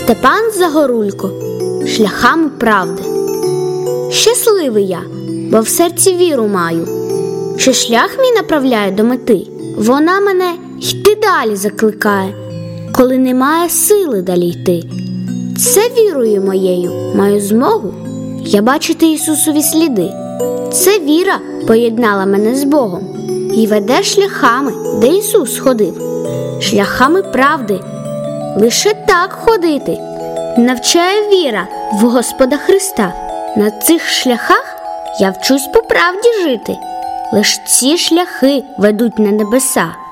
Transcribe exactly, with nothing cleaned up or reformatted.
Степан Загорулько. Шляхами правди. Щасливий я, бо в серці віру маю, що шлях мій направляє до мети. Вона мене йти далі закликає, коли немає сили далі йти. Це вірою моєю маю змогу я бачити Ісусові сліди. Це віра поєднала мене з Богом і веде шляхами, де Ісус ходив. Шляхами правди. Лише так ходити навчає віра в Господа Христа. На цих шляхах я вчусь по правді жити. Лиш ці шляхи ведуть на небеса.